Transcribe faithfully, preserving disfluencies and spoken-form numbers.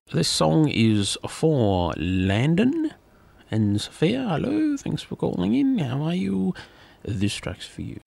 This song is for Landon and Sophia. Hello, thanks for calling in. How are you? This track's for you.